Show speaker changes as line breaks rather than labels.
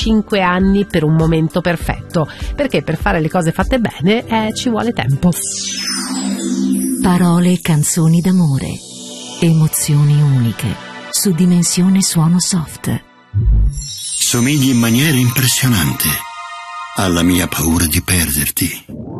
5 anni per un momento perfetto, perché per fare le cose fatte bene ci vuole tempo.
Parole e canzoni d'amore, emozioni uniche, su Dimensione Suono Soft.
Somigli in maniera impressionante alla mia paura di perderti.